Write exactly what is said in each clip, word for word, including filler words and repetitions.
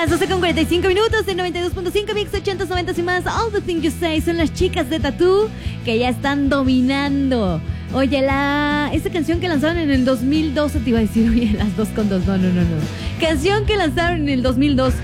Las doce con cuarenta y cinco minutos de noventa y dos punto cinco, Mix ochentas, noventas y más. All the Things You Say son las chicas de Tatú que ya están dominando. Oye, la esta canción que lanzaron en el dos mil doce, te iba a decir, oye, las dos con dos, no, no, no, no. Canción que lanzaron en el dos mil dos.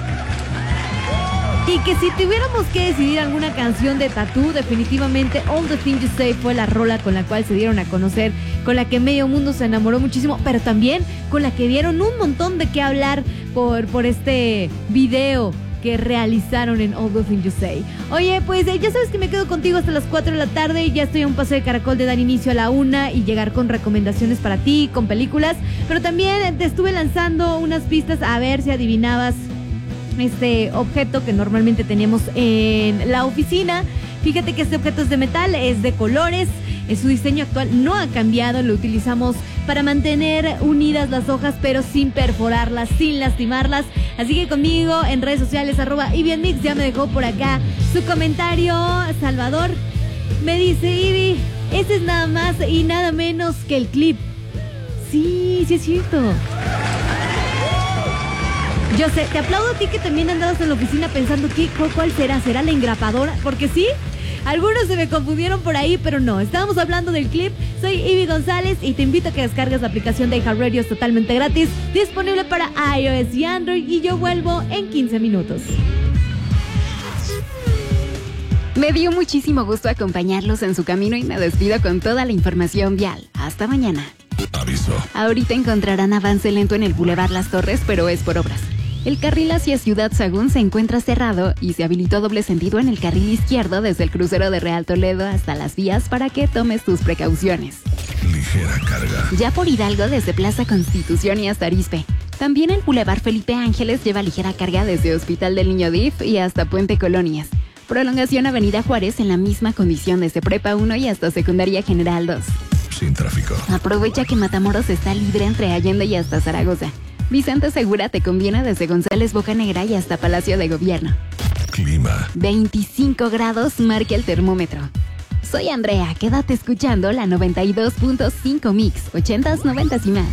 Y que si tuviéramos que decidir alguna canción de Tatú, definitivamente All the Things You Say fue la rola con la cual se dieron a conocer, con la que medio mundo se enamoró muchísimo, pero también con la que dieron un montón de qué hablar por, por este video que realizaron en All the Things You Say. Oye, pues eh, ya sabes que me quedo contigo hasta las cuatro de la tarde y ya estoy a un paso de caracol de dar inicio a la una y llegar con recomendaciones para ti, con películas, pero también te estuve lanzando unas pistas a ver si adivinabas este objeto que normalmente teníamos en la oficina. Fíjate que este objeto es de metal, es de colores, es su diseño actual no ha cambiado, lo utilizamos para mantener unidas las hojas pero sin perforarlas, sin lastimarlas. Así que conmigo en redes sociales arroba Ibianmix, ya me dejó por acá su comentario. Salvador me dice: Ibi, ese es nada más y nada menos que el clip. Sí, sí es cierto. Yo sé, te aplaudo a ti que también andabas en la oficina pensando ¿qué, cuál será, será la engrapadora, porque sí, algunos se me confundieron por ahí, pero no, estábamos hablando del clip. Soy Ibi González y te invito a que descargues la aplicación de iHeartRadio, es totalmente gratis, disponible para iOS y Android, y yo vuelvo en quince minutos. Me dio muchísimo gusto acompañarlos en su camino y me despido con toda la información vial. Hasta mañana. Aviso. Ahorita encontrarán avance lento en el Boulevard Las Torres, pero es por obras. El carril hacia Ciudad Sagún se encuentra cerrado y se habilitó doble sentido en el carril izquierdo desde el crucero de Real Toledo hasta Las Vías para que tomes tus precauciones. Ligera carga. Ya por Hidalgo desde Plaza Constitución y hasta Arizpe. También el Boulevard Felipe Ángeles lleva ligera carga desde Hospital del Niño D I F y hasta Puente Colonias. Prolongación Avenida Juárez en la misma condición desde Prepa uno y hasta Secundaria General dos. Sin tráfico. Aprovecha que Matamoros está libre entre Allende y hasta Zaragoza. Vicente Segura te conviene desde González Bocanegra y hasta Palacio de Gobierno. Clima. veinticinco grados marca el termómetro. Soy Andrea, quédate escuchando la noventa y dos punto cinco Mix, ochentas, noventas y más.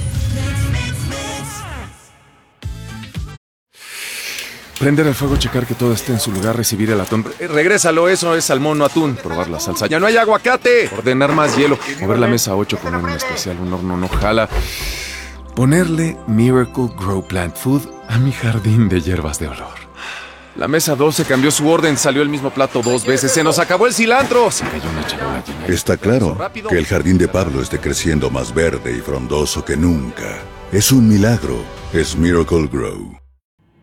Prender el fuego, checar que todo esté en su lugar, recibir el atún. Eh, regrésalo, eso es salmón, no atún. Probar la salsa. ¡Ya no hay aguacate! Ordenar más hielo. Mover la mesa ocho, poner un especial, un horno no jala. Ponerle Miracle Grow Plant Food a mi jardín de hierbas de olor. La mesa doce cambió su orden, salió el mismo plato dos veces. ¡Se nos acabó el cilantro! Se cayó una charola llena de... Está claro que el jardín de Pablo esté creciendo más verde y frondoso que nunca. Es un milagro. Es Miracle Grow.